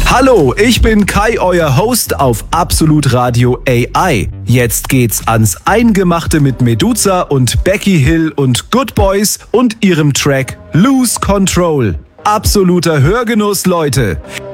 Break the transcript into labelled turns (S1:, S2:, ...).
S1: Hallo, ich bin Kai, euer Host auf Absolut Radio AI. Jetzt geht's ans Eingemachte mit Meduza und Becky Hill und Good Boys und ihrem Track Lose Control. Absoluter Hörgenuss, Leute.